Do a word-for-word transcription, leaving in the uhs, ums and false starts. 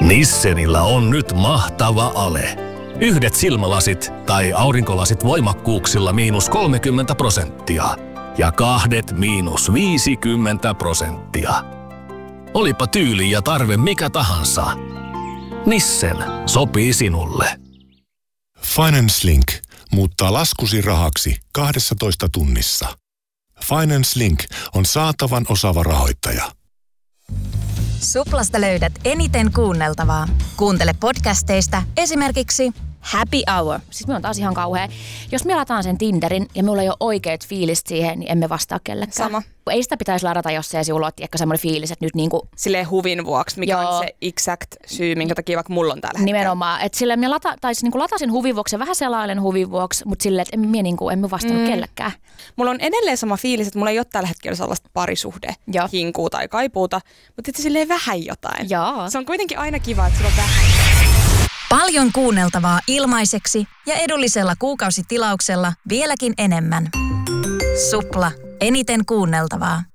Nissenillä on nyt mahtava ale. Yhdet silmälasit tai aurinkolasit voimakkuuksilla miinus kolmekymmentä prosenttia ja kahdet miinus viisikymmentä prosenttia. Olipa tyyli ja tarve mikä tahansa. Nissen sopii sinulle. Finance Link muuttaa laskusi rahaksi kahdessatoista tunnissa. Finance Link on saatavan osaava rahoittaja. Suplasta löydät eniten kuunneltavaa. Kuuntele podcasteista esimerkiksi Happy Hour. Siis me on taas ihan kauhea. Jos me lataan sen Tinderin ja minulla ei ole oikeat fiilit siihen, niin emme vastaa kellekään. Sama. Ei sitä pitäisi ladata, jos se sinulla on ehkä semmoinen fiilis, että nyt niinku... Silleen huvin vuoksi, mikä Joo. on se exact syy, minkä takia vaikka mulla on täällä hetkellä. Nimenomaan. Että silleen minä lata, tai niinku latasin huvin vuoksi ja vähän selailen huvin vuoksi, mutta silleen, että emme, niinku, emme vastannut mm. kellekään. Mulla on edelleen sama fiilis, että mulla ei ole tällä hetkellä sellaista parisuhde, Joo. hinkuu tai kaipuuta, mutta että silleen vähän jotain. Joo. Se on kuitenkin aina kiva, että sulla on vähän. Paljon kuunneltavaa ilmaiseksi ja edullisella kuukausitilauksella vieläkin enemmän. Supla. Eniten kuunneltavaa.